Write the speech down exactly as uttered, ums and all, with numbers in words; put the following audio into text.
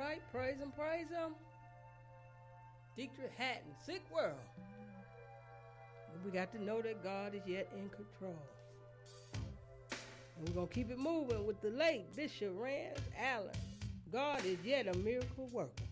right, praise him, praise him. Dietrich Haddon, Sick World. But we got to know that God is yet in control. And we're going to keep it moving with the late Bishop Rance Allen. God is yet a miracle worker.